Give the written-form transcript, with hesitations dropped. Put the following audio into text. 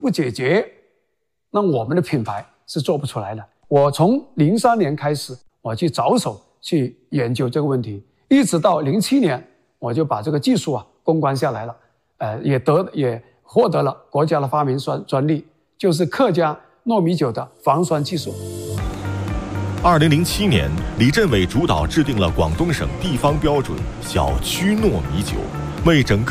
不解决，那我们的品牌是做不出来的。我从03年开始，我去着手去研究这个问题，一直到07年，我就把这个技术攻关下来了，也获得了国家的发明专利，就是客家糯米酒的防酸技术。 2007年，李振伟主导制定了广东省地方标准小曲糯米酒，为整个